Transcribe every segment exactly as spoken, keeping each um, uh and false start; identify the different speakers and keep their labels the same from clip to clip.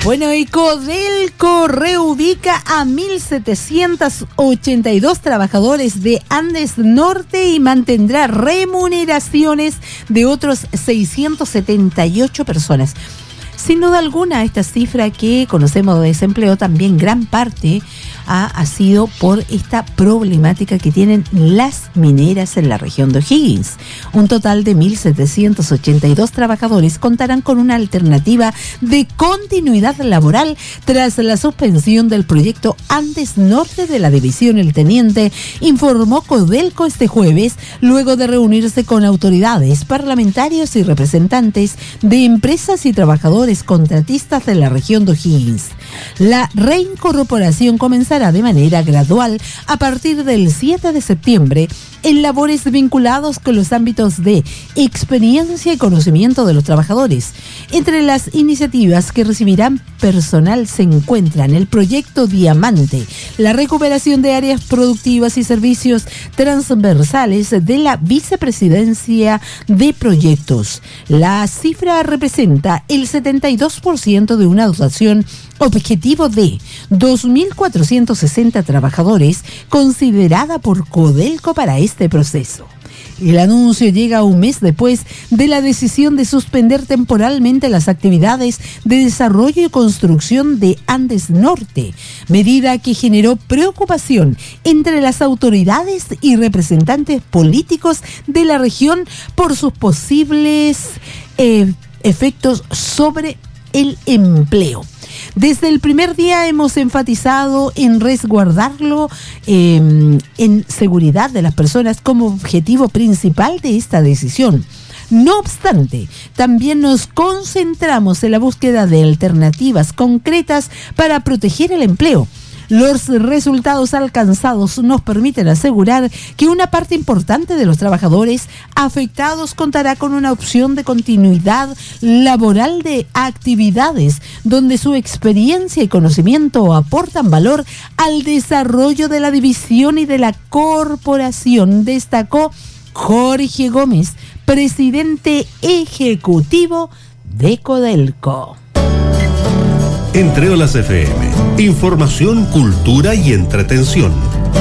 Speaker 1: Bueno, y Codelco reubica a mil setecientos ochenta y dos trabajadores de Andes Norte y mantendrá remuneraciones de otros seiscientos setenta y ocho personas. Sin duda alguna, esta cifra que conocemos de desempleo también gran parte ha, ha sido por esta problemática que tienen las mineras en la región de O'Higgins. Un total de mil setecientos ochenta y dos trabajadores contarán con una alternativa de continuidad laboral tras la suspensión del proyecto Andes Norte de la división El Teniente, informó Codelco este jueves, luego de reunirse con autoridades, parlamentarios y representantes de empresas y trabajadores contratistas de la región de O'Higgins. La reincorporación comenzará de manera gradual a partir del siete de septiembre en labores vinculados con los ámbitos de experiencia y conocimiento de los trabajadores. Entre las iniciativas que recibirán personal se encuentran el proyecto Diamante, la recuperación de áreas productivas y servicios transversales de la Vicepresidencia de Proyectos. La cifra representa el setenta y dos por ciento de una dotación objetivo de dos mil cuatrocientos sesenta trabajadores considerada por Codelco para este proceso. El anuncio llega un mes después de la decisión de suspender temporalmente las actividades de desarrollo y construcción de Andes Norte, medida que generó preocupación entre las autoridades y representantes políticos de la región por sus posibles eh, efectos sobre el empleo. Desde el primer día hemos enfatizado en resguardarlo eh, en seguridad de las personas como objetivo principal de esta decisión. No obstante, también nos concentramos en la búsqueda de alternativas concretas para proteger el empleo. Los resultados alcanzados nos permiten asegurar que una parte importante de los trabajadores afectados contará con una opción de continuidad laboral de actividades donde su experiencia y conocimiento aportan valor al desarrollo de la división y de la corporación, destacó Jorge Gómez, presidente ejecutivo de Codelco.
Speaker 2: Entre Olas F M, información, cultura y entretención.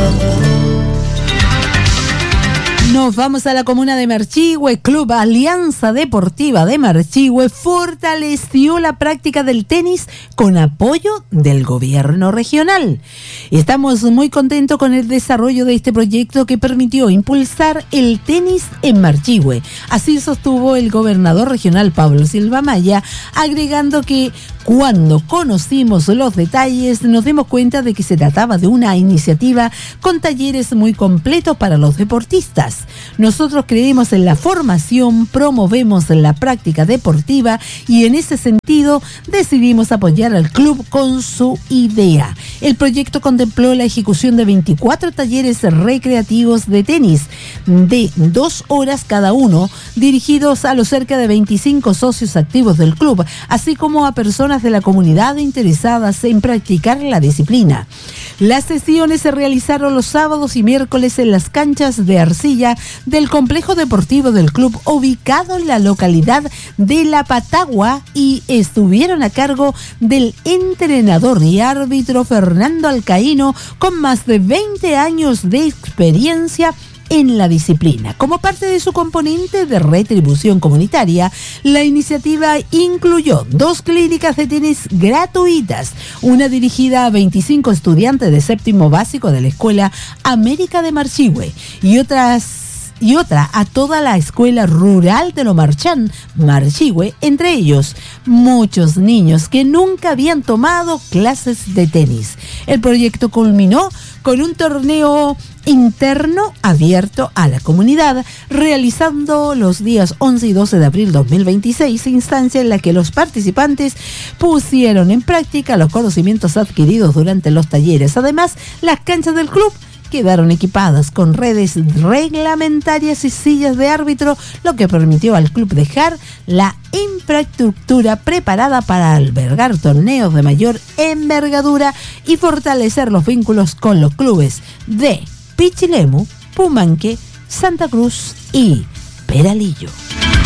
Speaker 1: Nos vamos a la comuna de Marchihue. Club Alianza Deportiva de Marchihue fortaleció la práctica del tenis con apoyo del gobierno regional. Estamos muy contentos con el desarrollo de este proyecto que permitió impulsar el tenis en Marchihue. Así sostuvo el gobernador regional Pablo Silva Maya, agregando que cuando conocimos los detalles nos dimos cuenta de que se trataba de una iniciativa con talleres muy completos para los deportistas. Nosotros creemos en la formación, promovemos la práctica deportiva y en ese sentido decidimos apoyar al club con su idea. El proyecto contempló la ejecución de veinticuatro talleres recreativos de tenis de dos horas cada uno, dirigidos a los cerca de veinticinco socios activos del club, así como a personas de la comunidad interesadas en practicar la disciplina. Las sesiones se realizaron los sábados y miércoles en las canchas de arcilla del complejo deportivo del club ubicado en la localidad de La Patagua y estuvieron a cargo del entrenador y árbitro Fernando Alcaíno, con más de veinte años de experiencia en la disciplina. Como parte de su componente de retribución comunitaria, la iniciativa incluyó dos clínicas de tenis gratuitas, una dirigida a veinticinco estudiantes de séptimo básico de la Escuela América de Marchihue y otras y otra a toda la escuela rural de Lomarchán, Marchihue, entre ellos muchos niños que nunca habían tomado clases de tenis. El proyecto culminó con un torneo interno abierto a la comunidad, realizando los días once y doce de abril de dos mil veintiséis, instancia en la que los participantes pusieron en práctica los conocimientos adquiridos durante los talleres. Además, las canchas del club quedaron equipadas con redes reglamentarias y sillas de árbitro, lo que permitió al club dejar la infraestructura preparada para albergar torneos de mayor envergadura y fortalecer los vínculos con los clubes de Pichilemu, Pumanque, Santa Cruz y Peralillo.